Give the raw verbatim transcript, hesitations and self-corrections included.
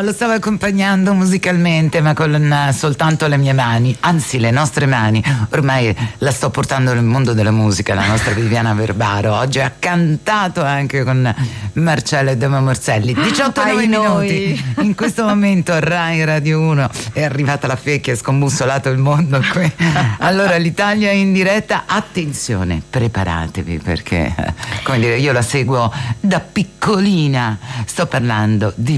no, lo stavo accompagnando musicalmente, ma con soltanto le mie mani, anzi le nostre mani. Ormai la sto portando nel mondo della musica, la nostra Viviana Verbaro. Oggi ha cantato anche con Marcello e Demo Morselli. diciotto e nove minuti. In questo momento Rai Radio uno è arrivata la fecchia, è scombussolato il mondo qui. Allora l'Italia è in diretta, attenzione, preparatevi perché, come dire, io la seguo da piccolina. Sto parlando di